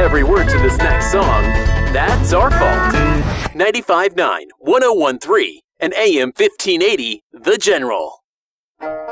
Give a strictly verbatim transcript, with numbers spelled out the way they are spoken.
every word to this next song, that's our fault. ninety-five point nine, one oh one point three, and A M fifteen eighty, The General.